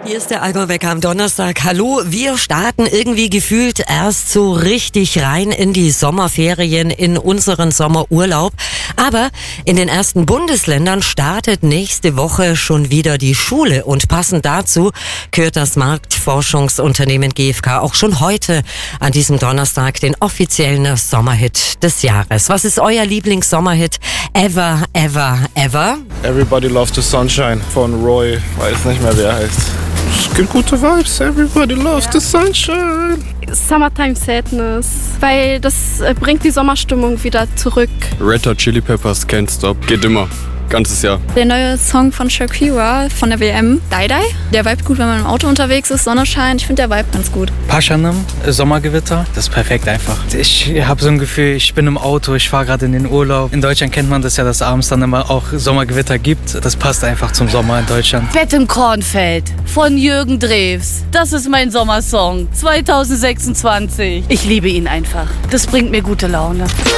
Hier ist der Allgäu-Wecker am Donnerstag. Hallo, wir starten irgendwie gefühlt erst so richtig rein in die Sommerferien, in unseren Sommerurlaub. Aber in den ersten Bundesländern startet nächste Woche schon wieder die Schule. Und passend dazu kürt das Marktforschungsunternehmen GfK auch schon heute an diesem Donnerstag den offiziellen Sommerhit des Jahres. Was ist euer Lieblings-Sommerhit ever, ever, ever? Everybody Loves the Sunshine von Roy, weiß nicht mehr, wer heißt. Es gibt gute Vibes, everybody loves the sunshine. Summertime Sadness, weil das bringt die Sommerstimmung wieder zurück. Red Hot Chili Peppers, Can't Stop, geht immer. Ganzes Jahr. Der neue Song von Shakira von der WM, Die Die. Der Vibe gut, wenn man im Auto unterwegs ist, Sonne scheint. Ich finde der Vibe ganz gut. Paschanim, Sommergewitter, das ist perfekt einfach. Ich habe so ein Gefühl, ich bin im Auto, ich fahre gerade in den Urlaub. In Deutschland kennt man das ja, dass abends dann immer auch Sommergewitter gibt. Das passt einfach zum Sommer in Deutschland. Bett im Kornfeld von Jürgen Drews. Das ist mein Sommersong 2026. Ich liebe ihn einfach. Das bringt mir gute Laune.